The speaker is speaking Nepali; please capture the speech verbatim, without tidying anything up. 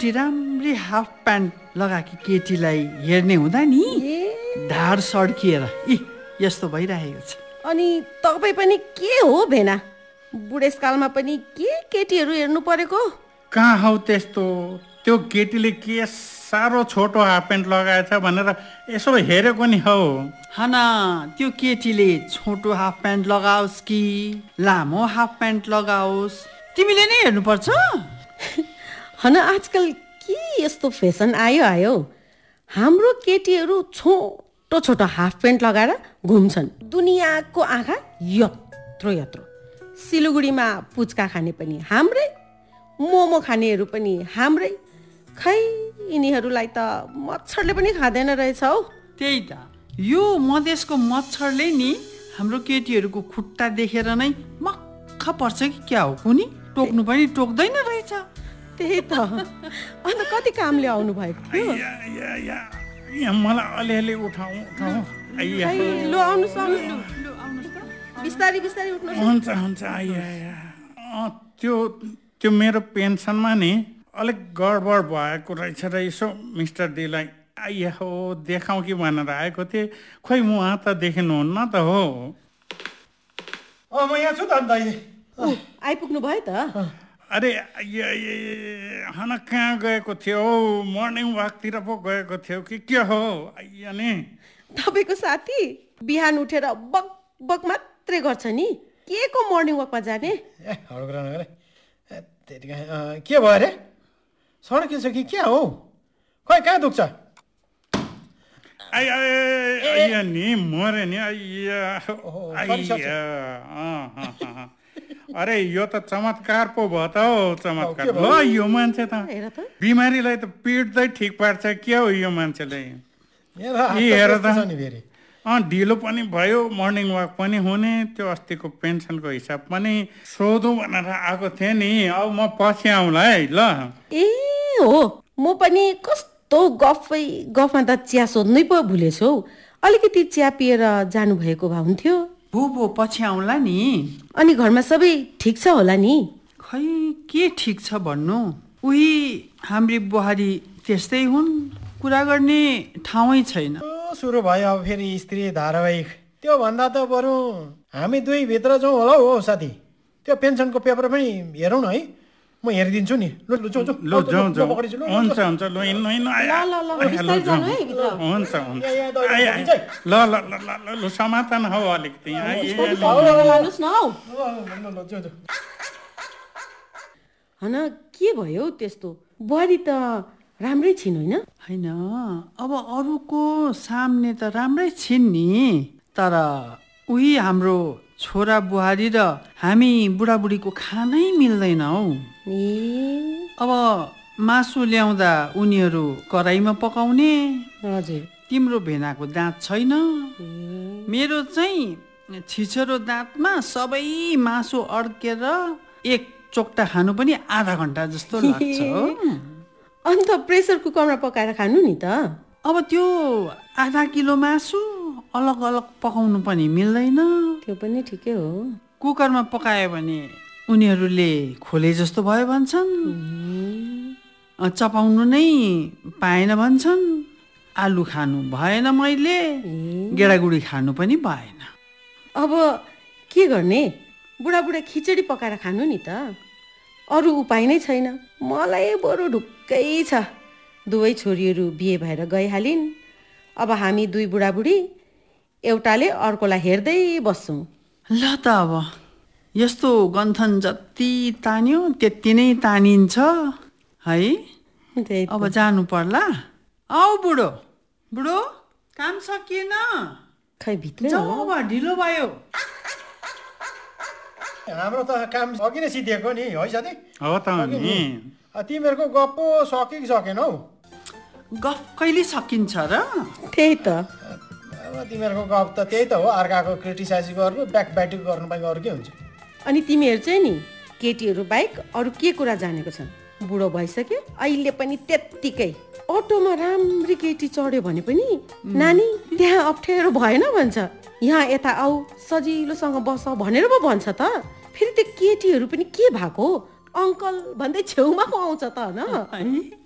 एउटी राम्री हाफ प्यान्ट लगाएकी केटीलाई हेर्ने हुँदा नि ढाड सड्किएर इ यस्तो भइरहेको छ। अनि तपाईँ पनि के हो भेना, बुढेसकालमा पनि के केटीहरू हेर्नु परेको? कहाँ हौ त्यस्तो, त्यो केटीले के साह्रो छोटो हाफ प्यान्ट लगाएछ भनेर यसो हेरेको नि हौ। हन त्यो केटीले छोटो हाफ प्यान्ट लगाओस् कि लामो हाफ प्यान्ट लगाओस् तिमीले नै हेर्नुपर्छ। हन आजकल के यस्तो फेसन आयो आयो, हाम्रो केटीहरू छोटो छोटो हाफ प्यान्ट लगाएर घुम्छन्। दुनियाँको आँखा यत्रो यत्रो। सिलगढीमा पुच्का खाने पनि हाम्रै, मोमो खानेहरू पनि हाम्रै। खै यिनीहरूलाई त मच्छरले पनि खाँदैन रहेछ हौ। त्यही त, यो मधेसको मच्छरले नि हाम्रो केटीहरूको खुट्टा देखेर नै मक्ख पर्छ कि क्या हो कुनी, टोक्नु पनि टोक्दैन रहेछ। त्यही त, अन्त कति कामले आउनु भएको थियो? मलाई अलिअलि उठाऊ उठाऊ। लु आउनुहोस् आउनुहोस्, बिस्तारी बिस्तारी उठ्नुहोस्। हुन्छ हुन्छ। त्यो त्यो मेरो पेन्सनमा नि अलिक गडबड भएको रहेछ र यसो मिस्टर दीलाई आइया हो देखाउँ कि भनेर आएको थिएँ। खोइ म उहाँ त देखिनुहुन्न त हो। म यहाँ छु त अन्त अहिले। आइपुग्नु भयो त? अरे हन कहाँ गएको थियो हौ, मर्निङ वाकतिर पो गएको थियो कि के हो? आइया नि तपाईँको साथी बिहान उठेर बक बक मात्रै गर्छ नि, के को मर्निङ वाकमा जाने? ए हडो कुरा नगरे। त्यति के भयो अरे, सड्किन्छ कि क्या हो? खै कहाँ दुख्छ? आइया नि मरे नि। अरे यो त चमत्कार पो भयो त हौ, चमत्कार। ल यो मान्छे त बिमारीलाई त पिट्दै ठिक पार्छ क्या हो यो मान्छेले। हेर त अँ ढिलो पनि भयो, मर्निङ वाक पनि हुने, त्यो अस्तिको पेन्सनको हिसाब पनि सोधौँ भनेर आएको थिएँ नि। अब म पछि आउँला है ल। ए हो, म पनि कस्तो गफै गफमा त चिया सोध्नै पो भुलेछु हौ। अलिकति चिया पिएर जानुभएको भए हुन्थ्यो। भो भो पछि आउँला नि। अनि घरमा सबै ठिक छ होला नि? खै के ठिक छ भन्नु, उही हाम्री बुहारी त्यस्तै हुन्, कुरा गर्ने ठाउँै छैन। सुरु भयो अब फेरि स्त्री धारावाहिक। त्यो भन्दा त बरु हामी दुई भित्र जाउँ होला हौ साथी। त्यो पेन्सनको पेपर पनि हेरौँ न है, म हेरिदिन्छु नि। लु लु जाउँ जाउँ। लु जाउँ जाउँ। हुन्छ हुन्छ। लु हिँड्नु हिँड्नु। हुन्छ हुन्छ। ल ल ल लु समाधान हौ अलिकति। हन के भयो त्यस्तो? बुहारी त राम्रै छिन् होइन? होइन, अब अरूको सामने त राम्रै छिन् नि, तर उही हाम्रो छोरा बुहारी र हामी बुढाबुढीको खानै मिल्दैन हौ। ए अब मासु ल्याउँदा उनीहरू कराईमा पकाउने। हजुर। तिम्रो भेनाको दाँत छैन, मेरो चाहिँ छिछेरो दाँतमा सबै मासु अड्केर एक चोक्टा खानु पनि आधा घन्टा जस्तो लाग्छ हो। अन्त प्रेसर कुकरमा पकाएर खानु नि त। अब त्यो आधा किलो मासु अलग अलग पकाउनु पनि मिल्दैन। त्यो पनि ठिकै हो। कुकरमा पकायो भने उनीहरूले खोले जस्तो भयो भन्छन्, चपाउनु नै पाएन भन्छन्, आलु खानु भएन, मैले गेडागुडी खानु पनि भएन। अब के गर्ने, बुढाबुढा खिचडी पकाएर खानु नि त, अरू उपाय नै छैन। मलाई बरु ढुक्कै छ, दुवै छोरीहरू बिहे भएर गइहालिन्। अब हामी दुई बुढाबुढी एउटाले अर्कोलाई हेर्दै बस्छौँ। ल त अब यस्तो गन्थन जति तान्यो त्यति नै तानिन्छ है। अब जानु पर्ला। आऊ बुढो, बुढो काम सकिएन, खै भित्र जाऊ, ढिलो भयो। हाम्रो त काम अघि नै सिद्धिएको नि है साथी। हो त नि। तिमीहरूको गफ पो सके कि सकेन हौ? गफ कहिले सकिन्छ र? त्यही त, तिमीहरूको गफ त त्यही त हो, अर्काको क्रिटिसाइज गर्नु, ब्याक ब्याटिङ गर्नु बाहेक अरू के हुन्छ? अनि तिमीहरू चाहिँ नि केटीहरू बाहेक अरू के कुरा जानेको छन्? बुढो भइसक्यो, अहिले पनि त्यत्तिकै अटोमा राम्री केटी चढ्यो भने पनि नानी त्यहाँ अप्ठ्यारो भएन भन्छ, यहाँ यता आऊ सजिलोसँग बस भनेर पो भन्छ त। फेरि त्यो केटीहरू पनि के भएको, अङ्कल भन्दै छेउमा पो आउँछ त होइन?